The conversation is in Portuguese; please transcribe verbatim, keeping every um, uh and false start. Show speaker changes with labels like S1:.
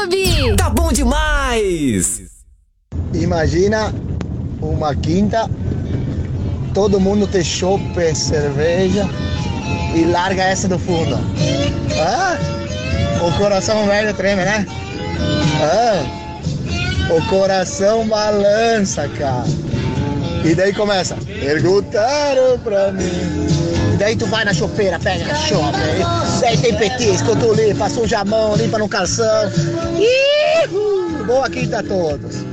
S1: YouTube.
S2: Tá bom demais!
S3: Imagina uma quinta, todo mundo tem chopp, cerveja e larga essa do fundo. Ah, o coração velho treme, né? Ah, o coração balança, cara. E daí começa, perguntaram pra mim. E daí tu vai na chopeira, pega a chope, daí tem petisco, tu limpa, suja a mão, limpa no calção. Ihu! Boa quinta a todos.